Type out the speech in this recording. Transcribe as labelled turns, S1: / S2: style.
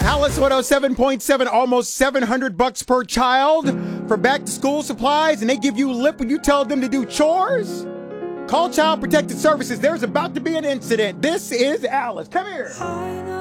S1: Alice 107.7, almost $700 per child for back to school supplies, and they give you lip when you tell them to do chores? Call Child Protective Services. There's about to be an incident. This is Alice. Come here.